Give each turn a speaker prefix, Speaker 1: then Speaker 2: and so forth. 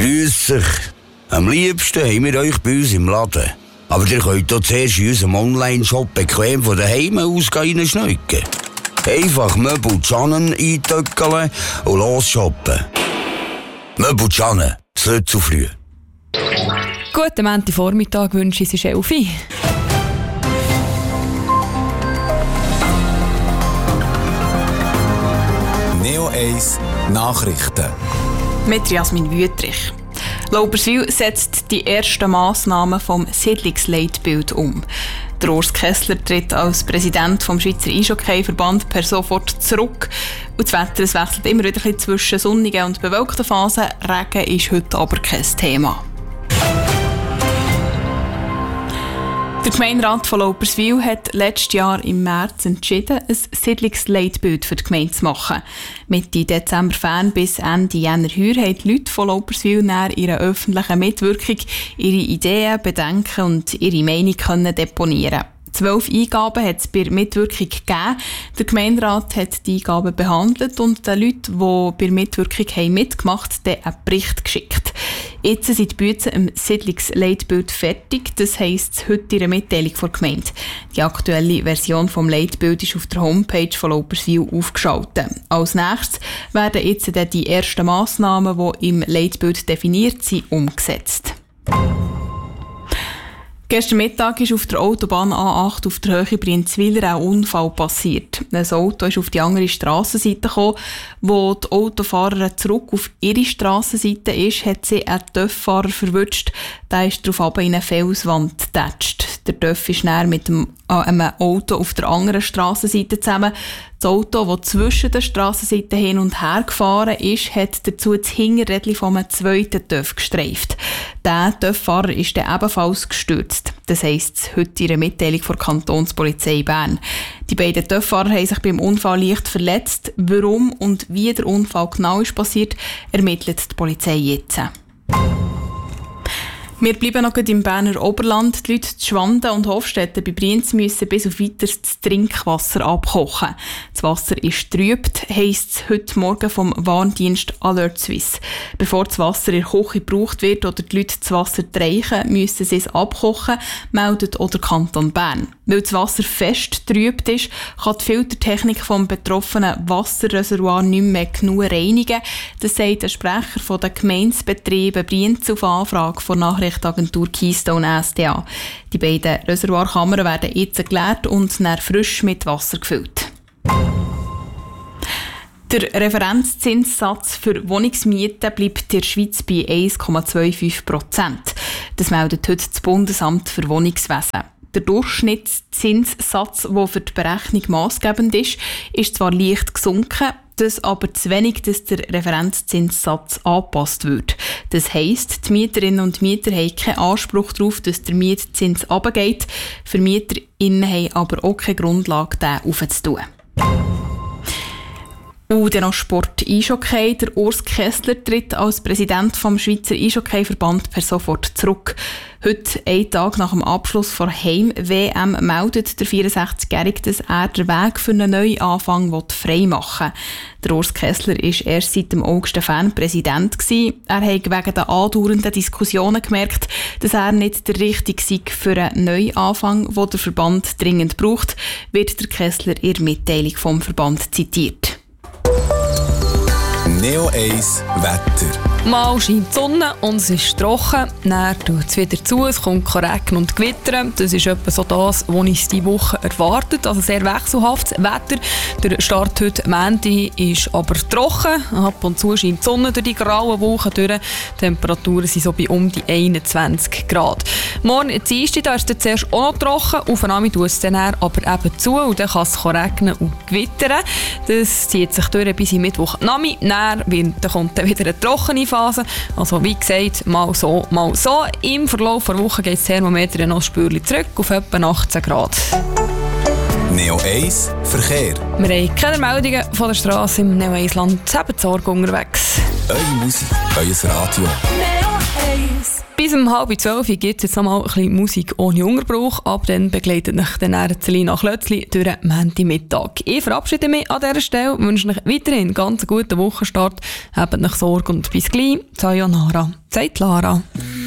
Speaker 1: Grüß euch. Am liebsten haben wir euch bei uns im Laden. Aber ihr könnt hier zuerst in unserem Online-Shop bequem von daheim aus reinschneiden. Einfach Möbel Jannen eintöckeln und los shoppen. Möbel Jannen, es nicht zu früh.
Speaker 2: Guten Montagvormittag wünsche ich Elfi.
Speaker 3: Neo 1 Nachrichten.
Speaker 4: Mit Jasmin Wüttrich. Lauberswil setzt die ersten Massnahmen vom Siedlungsleitbild um. Der Urs Kessler tritt als Präsident vom Schweizer Eishockey-Verband per sofort zurück. Und das Wetter es wechselt immer wieder ein bisschen zwischen sonnigen und bewölkten Phasen. Regen ist heute aber kein Thema. Der Gemeinderat von Lauberswil hat letztes Jahr im März entschieden, ein Siedlungsleitbild für die Gemeinde zu machen. Mitte Dezember fern bis Ende Jänner heuer haben die Leute von Lauberswil nach ihrer öffentlichen Mitwirkung ihre Ideen, Bedenken und ihre Meinung können deponieren. 12 Eingaben hat es bei Mitwirkung gegeben. Der Gemeinderat hat die Eingaben behandelt und den Leuten, die bei Mitwirkung mitgemacht haben, einen Bericht geschickt. Jetzt sind die Bützen im Siedlungsleitbild fertig. Das heisst, heute ihre Mitteilung vor der Gemeinde. Die aktuelle Version des Leitbilds ist auf der Homepage von Lauberswil aufgeschaltet. Als nächstes werden jetzt die ersten Massnahmen, die im Leitbild definiert sind, umgesetzt. Gestern Mittag ist auf der Autobahn A8 auf der Höhe Brienzwiler ein Unfall passiert. Ein Auto ist auf die andere Strassenseite gekommen. Wo die Autofahrerin zurück auf ihre Strassenseite ist, hat sie einen TÜV-Fahrer verwünscht. Der ist darauf in eine Felswand getatscht. Der TÜV ist näher mit einem Auto auf der anderen Strassenseite zusammen. Das Auto, das zwischen den Strassenseiten hin und her gefahren ist, hat dazu das Hinterrädchen von einem zweiten TÜV gestreift. Der TÜV-Fahrer ist dann ebenfalls gestürzt. Das heisst, heute ihre Mitteilung von der Kantonspolizei Bern. Die beiden TÜV-Fahrer haben sich beim Unfall leicht verletzt. Warum und wie der Unfall genau ist passiert, ermittelt die Polizei jetzt. Wir bleiben noch im Berner Oberland. Die Leute zu Schwanden und Hofstetten bei Brienz müssen bis auf Weiteres das Trinkwasser abkochen. Das Wasser ist trübt, heisst es heute Morgen vom Warndienst Alert Suisse. Bevor das Wasser in der Küche gebraucht wird oder die Leute das Wasser reichen, müssen sie es abkochen, meldet auch der Kanton Bern. Weil das Wasser fest trübt ist, kann die Filtertechnik vom betroffenen Wasserreservoir nicht mehr genug reinigen. Das sagt ein Sprecher von den Gemeindebetrieben Brienz auf Anfrage von Nachrichtenagentur Keystone SDA. Die beiden Reservoirkammern werden jetzt geleert und dann frisch mit Wasser gefüllt. Der Referenzzinssatz für Wohnungsmieten bleibt in der Schweiz bei 1,25%. Das meldet heute das Bundesamt für Wohnungswesen. Der Durchschnittszinssatz, der für die Berechnung maßgebend ist zwar leicht gesunken, das aber zu wenig, dass der Referenzzinssatz angepasst wird. Das heisst, die Mieterinnen und Mieter haben keinen Anspruch darauf, dass der Mietzins runtergeht. Vermieterinnen haben aber auch keine Grundlage, diesen aufzutun. Und dann noch Sport Eishockey. Der Urs Kessler tritt als Präsident vom Schweizer Eishockey-Verband per sofort zurück. Heute, einen Tag nach dem Abschluss der Heim-WM, meldet der 64-Jährige, dass er den Weg für einen Neuanfang frei machen will. Der Urs Kessler war erst seit dem August Präsident. Er hat wegen der andauernden Diskussionen gemerkt, dass er nicht der Richtige sei für einen Neuanfang, den der Verband dringend braucht, wird der Kessler in der Mitteilung vom Verband zitiert.
Speaker 3: Neo 1 Wetter.
Speaker 2: Mal scheint die Sonne und es ist trocken, dann tut es wieder zu, es kommt Regen und Gewitter. Das ist etwa so das, was uns diese Woche erwartet. Also sehr wechselhaftes Wetter. Der Start heute Montag ist aber trocken. Ab und zu scheint die Sonne durch die grauen Wochen durch. Die Temperaturen sind so bei um die 21 Grad. Morgen Dienstag, da ist es zuerst auch noch trocken. Auf und an tut es dann aber eben zu und dann kann es regnen und gewittern. Das zieht sich durch bis Mittwoch Nachmittag. Dann kommt dann wieder eine trockene Phase. Also wie gesagt, mal so, mal so. Im Verlauf der Woche geht das Thermometer noch ein Spürchen zurück auf etwa 18 Grad.
Speaker 3: Neo 1 Verkehr.
Speaker 2: Wir haben keine Meldungen von der Straße im Neo 1 Land. Sorge unterwegs.
Speaker 3: Eure Musik, euer Radio.
Speaker 5: Neo 1
Speaker 2: Bis um 11:30 gibt es jetzt noch mal ein bisschen Musik ohne Unterbruch. Ab dann begleitet euch dann Celina Klötzli durch den Montagmittag. Ich verabschiede mich an dieser Stelle, wünsche euch weiterhin einen ganz guten Wochenstart. Habt euch Sorge und bis gleich. Sayonara, sagt Lara.